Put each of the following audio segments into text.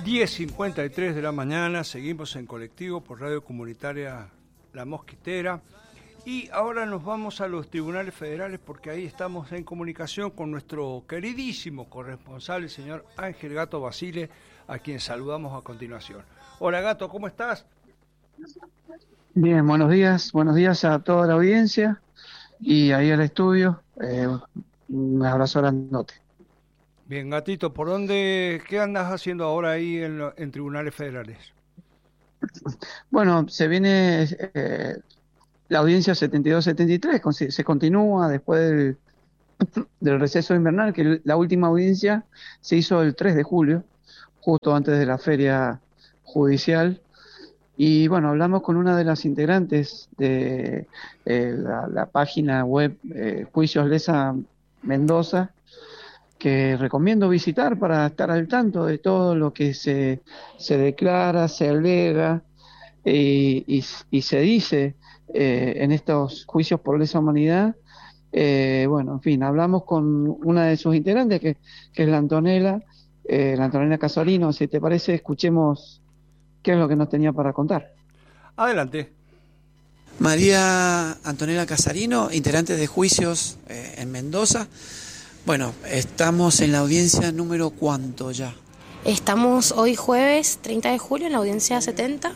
10:53 de la mañana, seguimos en colectivo por Radio Comunitaria La Mosquitera y ahora nos vamos a los tribunales federales porque ahí estamos en comunicación con nuestro queridísimo corresponsal, el señor Ángel Gato Basile, a quien saludamos a continuación. Hola Gato, ¿cómo estás? Bien, buenos días a toda la audiencia y ahí al estudio, un abrazo grandote. Bien, Gatito, ¿qué andas haciendo ahora ahí en tribunales federales? Bueno, se viene la audiencia 72-73, se continúa después del receso invernal, que la última audiencia se hizo el 3 de julio, justo antes de la feria judicial. Y bueno, hablamos con una de las integrantes de la página web Juicios Lesa Mendoza, que recomiendo visitar para estar al tanto de todo lo que se declara, se alega y se dice en estos juicios por lesa humanidad. Bueno, en fin, hablamos con una de sus integrantes, que es la Antonella Casalino. Si te parece, escuchemos qué es lo que nos tenía para contar. Adelante. María Antonella Casarino, integrante de Juicios en Mendoza. Bueno, estamos en la audiencia número ¿cuánto ya? Estamos hoy jueves 30 de julio en la audiencia 70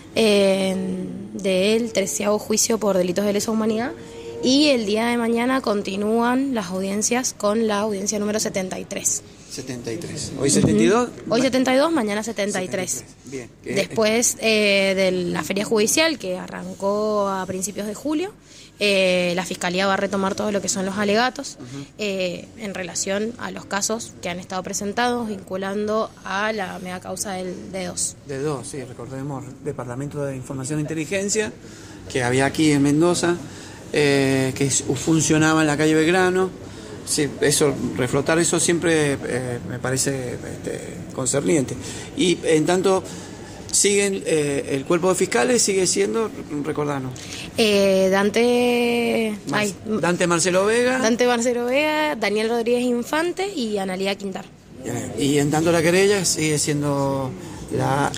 del 13º juicio por delitos de lesa humanidad, y el día de mañana continúan las audiencias con la audiencia número 73. 73. ¿Hoy 72? Hoy 72, mañana 73. Bien. Después de la feria judicial, que arrancó a principios de julio, la Fiscalía va a retomar todo lo que son los alegatos en relación a los casos que han estado presentados, vinculando a la mega causa del D2. D2, sí, recordemos, Departamento de Información e Inteligencia, que había aquí en Mendoza, que funcionaba en la calle Belgrano. Sí, reflotar eso siempre me parece concerniente. Y en tanto siguen el cuerpo de fiscales, sigue siendo, recordanos. Dante Marcelo Vega, Daniel Rodríguez Infante y Analía Quintar. Y en tanto la querella sigue siendo la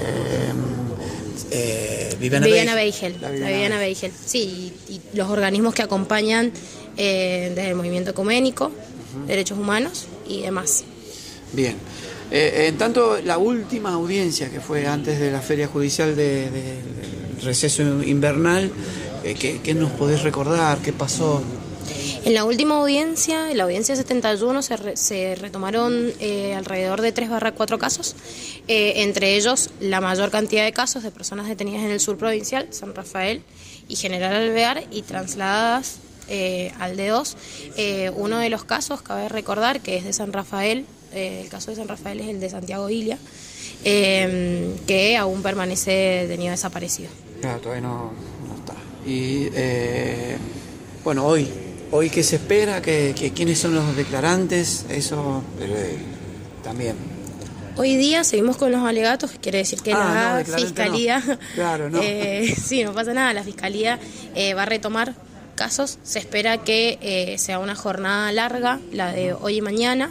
Viviana Beigel. Sí, y los organismos que acompañan desde el movimiento ecuménico, derechos humanos y demás. Bien. En tanto, la última audiencia que fue antes de la feria judicial del receso invernal, ¿qué nos podés recordar? ¿Qué pasó? En la última audiencia, en la audiencia 71, se retomaron alrededor de 3/4 casos, entre ellos la mayor cantidad de casos de personas detenidas en el sur provincial, San Rafael y General Alvear, y trasladadas al D2. Uno de los casos, cabe recordar, que es de San Rafael, el caso de San Rafael es el de Santiago Ilia, que aún permanece detenido desaparecido. Claro, todavía no está. Y bueno, hoy ¿qué se espera? ¿Quiénes son los declarantes? Eso también. Hoy día seguimos con los alegatos, que quiere decir que la Fiscalía... No. Claro, no. Sí, no pasa nada, la Fiscalía va a retomar casos. Se espera que sea una jornada larga, la de hoy y mañana,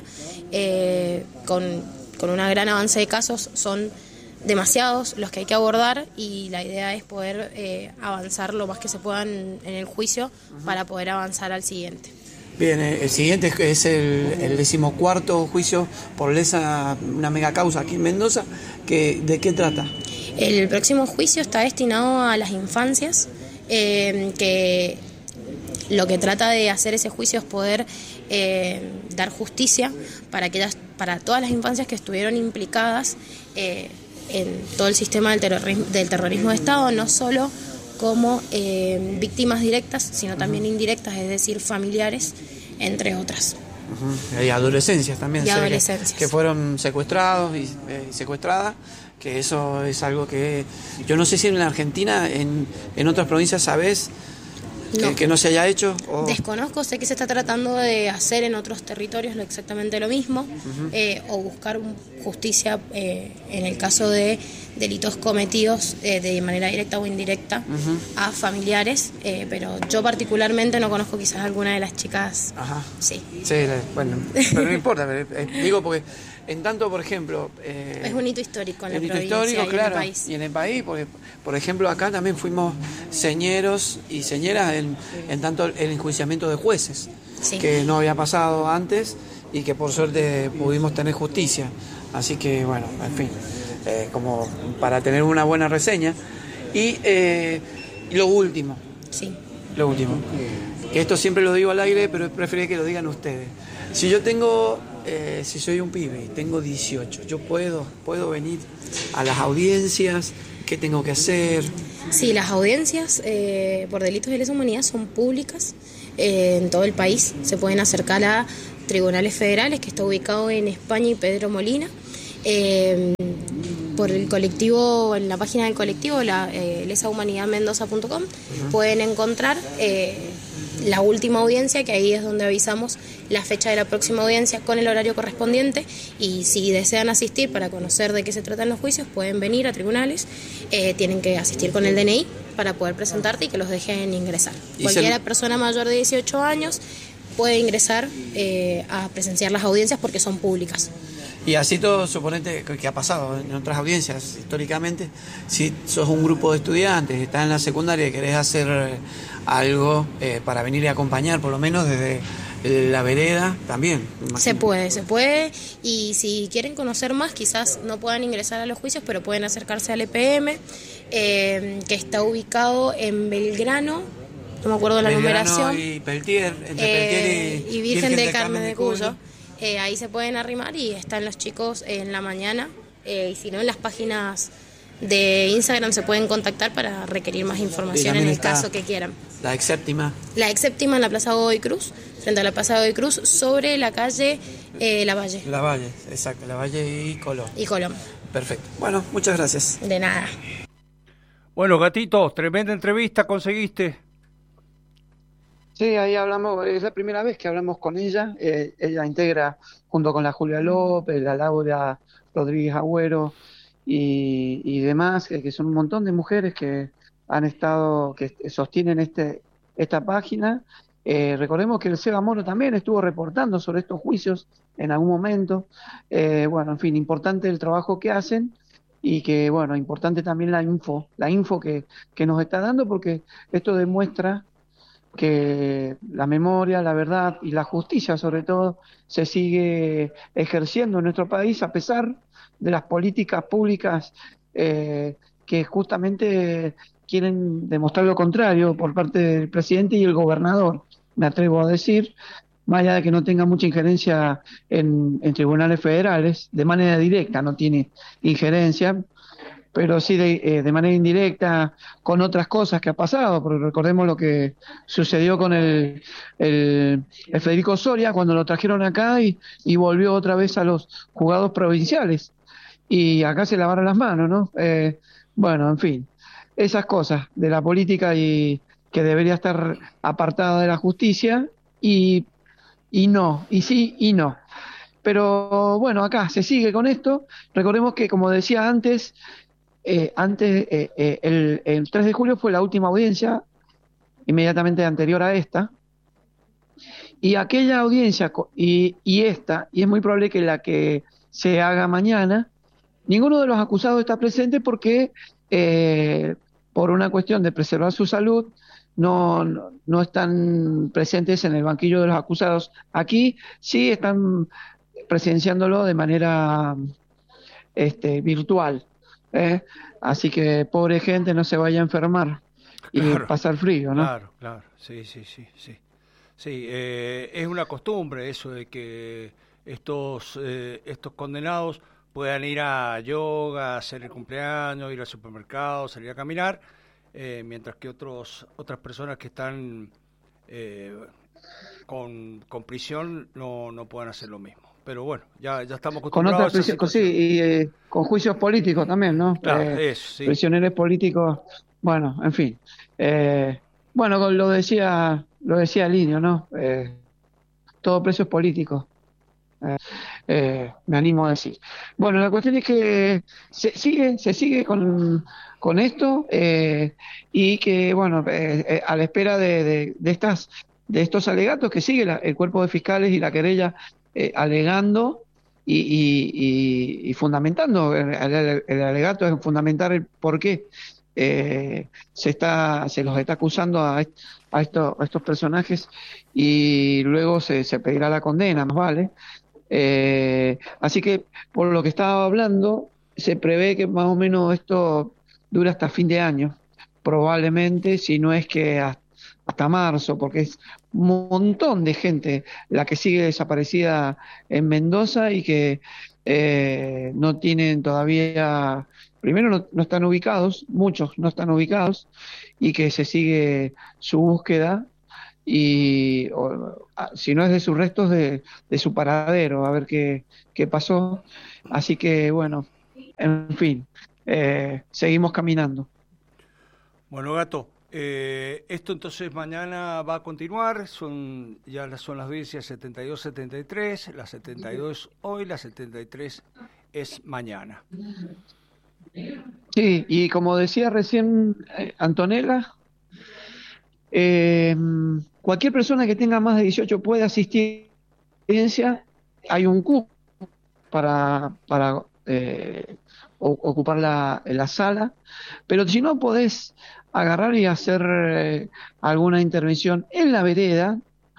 con una gran avance de casos. Son demasiados los que hay que abordar y la idea es poder avanzar lo más que se puedan en el juicio para poder avanzar al siguiente. Bien, el siguiente es el 14º juicio por lesa, una mega causa aquí en Mendoza. ¿De qué trata? El próximo juicio está destinado a las infancias, que lo que trata de hacer ese juicio es poder dar justicia para todas las infancias que estuvieron implicadas en todo el sistema del terrorismo de Estado, no solo como víctimas directas, sino también indirectas, es decir, familiares, entre otras. Y adolescencias también. Adolescencias. Que fueron secuestrados y secuestradas, que eso es algo que yo no sé si en la Argentina, en otras provincias, ¿sabés? No. ¿Que no se haya hecho? Desconozco, sé que se está tratando de hacer en otros territorios exactamente lo mismo, o buscar justicia en el caso de delitos cometidos de manera directa o indirecta a familiares, pero yo particularmente no conozco quizás alguna de las chicas. Ajá. Sí. Sí, bueno, pero no importa, digo porque En tanto, por ejemplo... es un hito histórico en la hito provincia histórico, y claro, en el país. y en el país, porque, por ejemplo, acá también fuimos señeros y señeras en tanto el enjuiciamiento de jueces, Sí. que no había pasado antes y que por suerte pudimos tener justicia. Así que, bueno, en fin, como para tener una buena reseña. Y lo último, Sí. que esto siempre lo digo al aire, pero preferí que lo digan ustedes. Si yo tengo, si soy un pibe y tengo 18, yo puedo venir a las audiencias, ¿qué tengo que hacer? Sí, las audiencias por delitos de lesa humanidad son públicas en todo el país. Se pueden acercar a tribunales federales, que está ubicado en España y Pedro Molina. Por el colectivo, en la página del colectivo, lesahumanidadmendoza.com, pueden encontrar la última audiencia, que ahí es donde avisamos la fecha de la próxima audiencia con el horario correspondiente, y si desean asistir para conocer de qué se tratan los juicios, pueden venir a tribunales. Tienen que asistir con el DNI para poder presentarte y que los dejen ingresar. Cualquier persona mayor de 18 años puede ingresar a presenciar las audiencias porque son públicas. Y así todo, suponete que ha pasado en otras audiencias históricamente, si sos un grupo de estudiantes, estás en la secundaria y querés hacer algo para venir y acompañar, por lo menos desde la vereda, también. Se puede, y si quieren conocer más, quizás no puedan ingresar a los juicios, pero pueden acercarse al EPM, que está ubicado en Belgrano, no me acuerdo la numeración, y Peltier, entre Peltier y Virgen de Carmen de Cuyo. Ahí se pueden arrimar y están los chicos en la mañana, y si no, en las páginas de Instagram se pueden contactar para requerir más información en el caso que quieran. La exséptima en la Plaza Godoy Cruz, frente a la Plaza Godoy Cruz, sobre la calle Lavalle. Lavalle, exacto, Lavalle y Colón. Perfecto. Bueno, muchas gracias. De nada. Bueno, Gatito, tremenda entrevista conseguiste. Sí, ahí hablamos, es la primera vez que hablamos con ella. Ella integra, junto con la Julia López, la Laura Rodríguez Agüero y demás, que son un montón de mujeres que han estado, que sostienen esta página. Recordemos que el Seba Moro también estuvo reportando sobre estos juicios en algún momento. Bueno, en fin, importante el trabajo que hacen, y que, bueno, importante también la info que nos está dando, porque esto demuestra que la memoria, la verdad y la justicia, sobre todo, se sigue ejerciendo en nuestro país a pesar de las políticas públicas que justamente quieren demostrar lo contrario por parte del presidente y el gobernador, me atrevo a decir, más allá de que no tenga mucha injerencia en tribunales federales, de manera directa no tiene injerencia, pero sí de manera indirecta con otras cosas que ha pasado, porque recordemos lo que sucedió con el Federico Soria cuando lo trajeron acá y volvió otra vez a los juzgados provinciales, y acá se lavaron las manos, ¿no? Bueno, en fin, esas cosas de la política y que debería estar apartada de la justicia, y no, y sí y no. Pero bueno, acá se sigue con esto. Recordemos que, como decía antes, el 3 de julio fue la última audiencia, inmediatamente anterior a esta, y aquella audiencia y esta, y es muy probable que la que se haga mañana, ninguno de los acusados está presente porque por una cuestión de preservar su salud no están presentes en el banquillo de los acusados. Aquí sí están presenciándolo de manera virtual. Así que pobre gente, no se vaya a enfermar y pasar frío, ¿no? Claro, sí. Sí, es una costumbre eso de que estos condenados puedan ir a yoga, hacer el cumpleaños, ir al supermercado, salir a caminar, mientras que otras personas que están con prisión no puedan hacer lo mismo. Pero bueno, ya estamos acostumbrados con otra prisión, y con juicios políticos también, ¿no? Claro, sí. Prisioneros políticos, bueno, en fin. Bueno, lo decía Linio, ¿no? Todo preso es político. Me animo a decir. Bueno, la cuestión es que se sigue con esto, y que, bueno, a la espera de estos alegatos que sigue el cuerpo de fiscales y la querella alegando, y fundamentando, el alegato es fundamentar el por qué se los está acusando a estos personajes, y luego se pedirá la condena, más vale. Así que, por lo que estaba hablando, se prevé que más o menos esto dura hasta fin de año, probablemente, si no es que hasta marzo, porque es un montón de gente la que sigue desaparecida en Mendoza y que no tienen todavía, primero no están ubicados, muchos no están ubicados, y que se sigue su búsqueda, y si no es de sus restos, de su paradero, a ver qué pasó. Así que bueno, en fin, seguimos caminando. Bueno, Gato, esto entonces mañana va a continuar, son las audiencias 72-73, la 72 hoy, la 73 es mañana. Sí, y como decía recién Antonella, cualquier persona que tenga más de 18 puede asistir a la audiencia. Hay un cupo para ocupar la sala, pero si no, podés agarrar y hacer alguna intervención en la vereda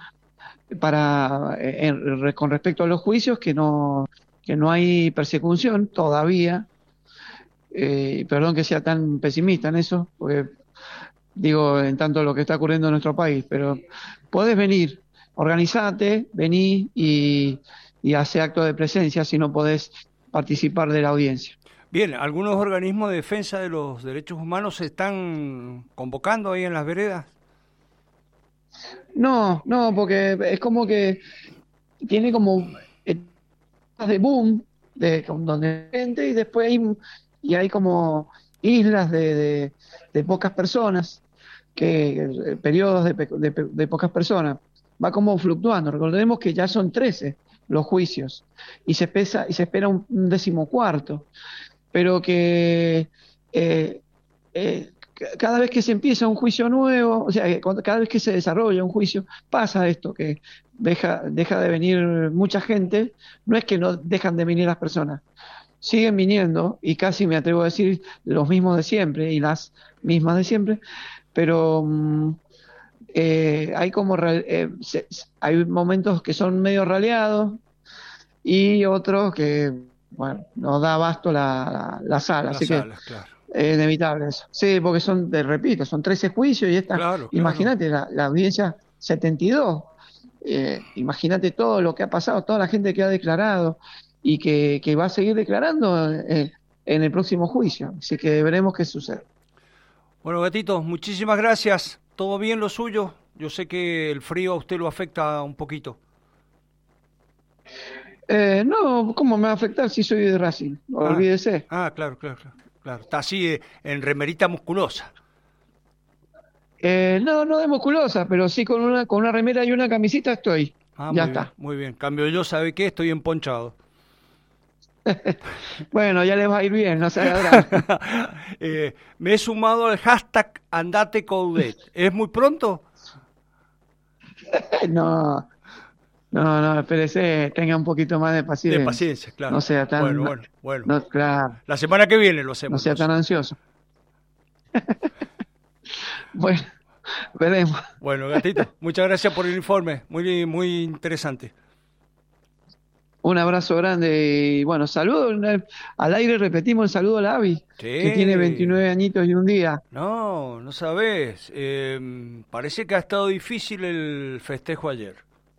con respecto a los juicios, que no hay persecución todavía. Perdón que sea tan pesimista en eso, porque digo, en tanto lo que está ocurriendo en nuestro país, pero podés venir, organizate, vení y hace acto de presencia si no podés participar de la audiencia. Bien, ¿algunos organismos de defensa de los derechos humanos se están convocando ahí en las veredas? No, porque es como que tiene como etapas de boom, donde hay gente, y después hay como islas de pocas personas, periodos de pocas personas, va como fluctuando. Recordemos que ya son 13 los juicios y se espera un 14º, pero que cada vez que se empieza un juicio nuevo, o sea, cada vez que se desarrolla un juicio, pasa esto, que deja de venir mucha gente. No es que no dejan de venir las personas, siguen viniendo, y casi me atrevo a decir los mismos de siempre y las mismas de siempre, pero hay hay momentos que son medio raleados y otros que, bueno, nos da abasto la sala, así que claro. Es inevitable eso. Sí, porque repito, son 13 juicios y Claro. Imagínate, la audiencia 72, imagínate todo lo que ha pasado, toda la gente que ha declarado y que va a seguir declarando en el próximo juicio, así que veremos qué sucede. Bueno, Gatito, muchísimas gracias. ¿Todo bien lo suyo? Yo sé que el frío a usted lo afecta un poquito. No, ¿cómo me va a afectar si soy de Racing? Olvídese. Claro. Está así en remerita musculosa. No de musculosa, pero sí con una remera y una camisita estoy. Ya está. Muy bien. Cambio yo, ¿sabe qué? Estoy emponchado. Bueno, ya le va a ir bien, no se haga drama. Me he sumado al hashtag Andate Coudet. ¿Es muy pronto? No, espérese, tenga un poquito más de paciencia. De paciencia, claro. No sea tan... Bueno. No, claro. La semana que viene lo hacemos. No sea tan ansioso. Bueno, veremos. Bueno, Gatito, muchas gracias por el informe, muy, muy interesante. Un abrazo grande y bueno, saludos al aire, repetimos el saludo a la Avi, que tiene 29 añitos y un día. No sabés, parece que ha estado difícil el festejo ayer.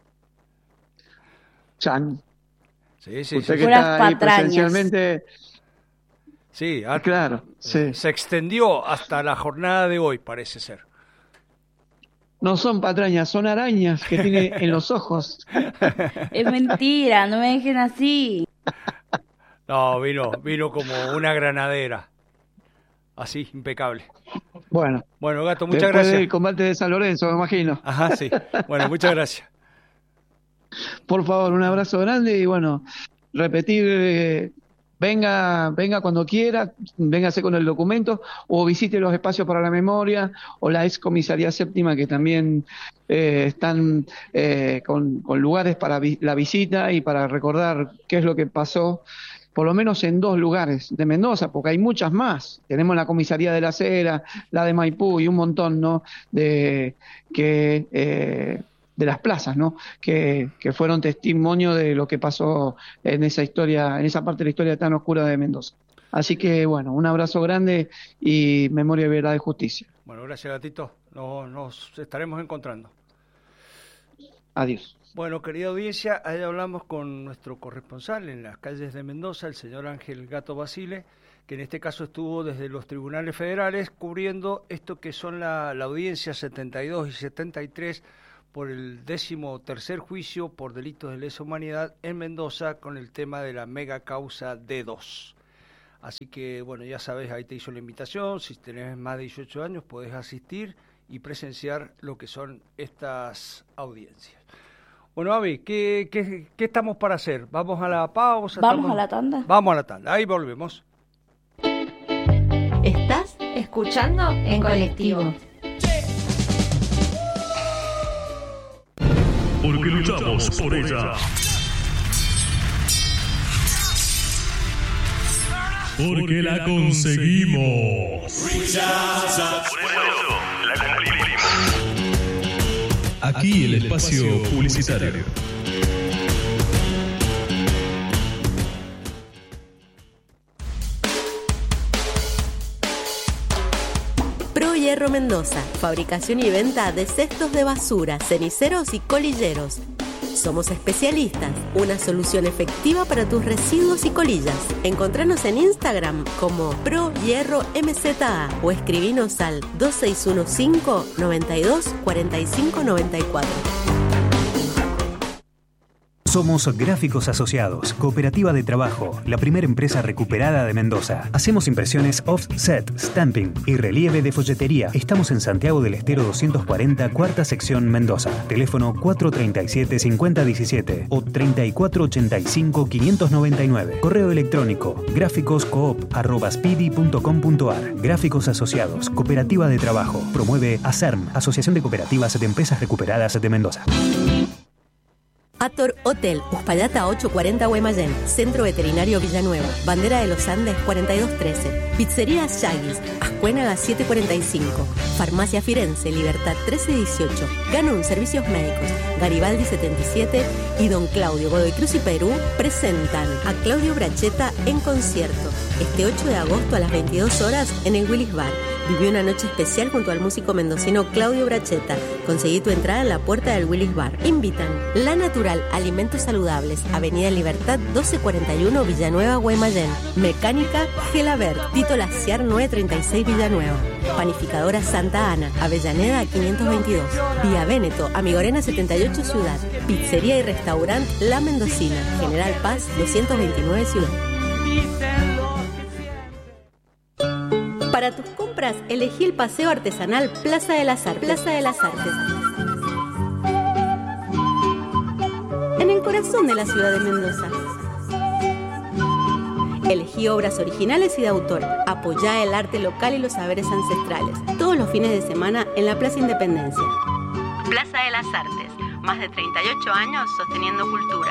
Chan. Sí. Usted que está ahí presencialmente. Sí, claro, sí. Se extendió hasta la jornada de hoy, parece ser. No son patrañas, son arañas que tiene en los ojos. Es mentira, no me dejen así. No, vino como una granadera. Así, impecable. Bueno, Gato, muchas después gracias. del combate de San Lorenzo, me imagino. Ajá, sí. Bueno, muchas gracias. Por favor, un abrazo grande y bueno, repetir venga cuando quiera, véngase con el documento o visite los espacios para la memoria o la ex comisaría séptima, que también están con lugares para la visita y para recordar qué es lo que pasó, por lo menos en 2 lugares de Mendoza, porque hay muchas más. Tenemos la comisaría de La Cera, la de Maipú y un montón, ¿no? de las plazas, ¿no? Que fueron testimonio de lo que pasó en esa historia, en esa parte de la historia tan oscura de Mendoza. Así que, bueno, un abrazo grande y memoria, verdad y justicia. Bueno, gracias, Gatito. Nos estaremos encontrando. Adiós. Bueno, querida audiencia, ahí hablamos con nuestro corresponsal en las calles de Mendoza, el señor Ángel Gato Basile, que en este caso estuvo desde los tribunales federales cubriendo esto que son la audiencia 72 y 73 por el 13º juicio por delitos de lesa humanidad en Mendoza con el tema de la mega causa D2. Así que, bueno, ya sabes, ahí te hizo la invitación, si tenés más de 18 años podés asistir y presenciar lo que son estas audiencias. Bueno, Avi, ¿qué estamos para hacer? ¿Vamos a la pausa? ¿Vamos a la tanda? Vamos a la tanda, ahí volvemos. Estás escuchando En Colectivo. Porque luchamos por ella. Porque la conseguimos. Aquí el espacio publicitario. Pro Hierro Mendoza, fabricación y venta de cestos de basura, ceniceros y colilleros. Somos especialistas, una solución efectiva para tus residuos y colillas. Encontranos en Instagram como Pro Hierro MZA o escribinos al 2615 92 45 94. Somos Gráficos Asociados, cooperativa de trabajo, la primera empresa recuperada de Mendoza. Hacemos impresiones offset, stamping y relieve de folletería. Estamos en Santiago del Estero 240, cuarta sección Mendoza. Teléfono 437-5017 o 3485-599. Correo electrónico gráficoscoop@spidi.com.ar. Gráficos Asociados, cooperativa de trabajo. Promueve ASERM, Asociación de Cooperativas de Empresas Recuperadas de Mendoza. Ator Hotel, Uspallata 840 Guaymallén, Centro Veterinario Villanueva, Bandera de los Andes 4213, Pizzería Shaggy's, Ascuénaga 745, Farmacia Firenze, Libertad 1318, Ganun Servicios Médicos, Garibaldi 77 y Don Claudio, Godoy Cruz y Perú presentan a Claudio Bracheta en concierto este 8 de agosto a las 22 horas en el Willis Bar. Vivió una noche especial junto al músico mendocino Claudio Bracheta. Conseguí tu entrada en la puerta del Willis Bar. Invitan La Natural, Alimentos Saludables, Avenida Libertad 1241 Villanueva, Guaymallén. Mecánica Gelabert, Tito Laciar 936 Villanueva. Panificadora Santa Ana, Avellaneda 522. Vía Véneto, Amigorena 78 Ciudad. Pizzería y restaurante La Mendocina, General Paz 229 Ciudad. Para tus compras, elegí el paseo artesanal Plaza de las Artes. Plaza de las Artes. En el corazón de la ciudad de Mendoza. Elegí obras originales y de autor. Apoyá el arte local y los saberes ancestrales. Todos los fines de semana en la Plaza Independencia. Plaza de las Artes. Más de 38 años sosteniendo cultura.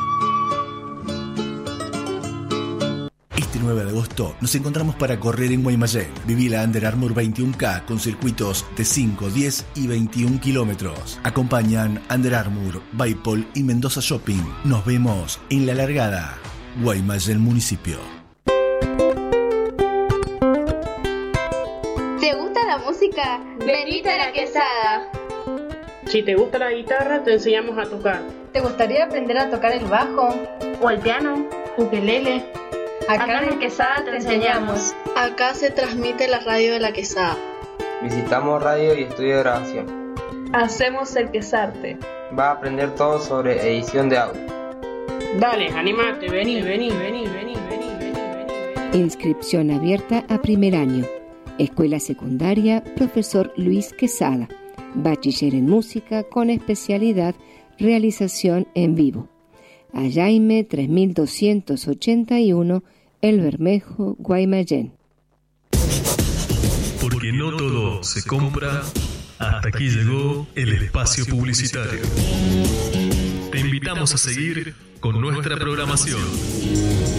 Este 9 de agosto nos encontramos para correr en Guaymallén. Viví la Under Armour 21K con circuitos de 5, 10 y 21 kilómetros. Acompañan Under Armour, Baipol y Mendoza Shopping. Nos vemos en la largada. Guaymallén Municipio. ¿Te gusta la música? Venite a La Quesada. Si te gusta la guitarra, te enseñamos a tocar. ¿Te gustaría aprender a tocar el bajo? O el piano, ukelele. Acá en La Quesada te enseñamos. Acá se transmite la radio de La Quesada. Visitamos radio y estudio de grabación. Hacemos el Quesarte. Va a aprender todo sobre edición de audio. Dale, anímate, vení. Inscripción abierta a primer año. Escuela secundaria, profesor Luis Quesada. Bachiller en música con especialidad realización en vivo. A Jaime 3281 El Bermejo, Guaymallén. Porque no todo se compra. Hasta aquí llegó el espacio publicitario. Te invitamos a seguir con nuestra programación.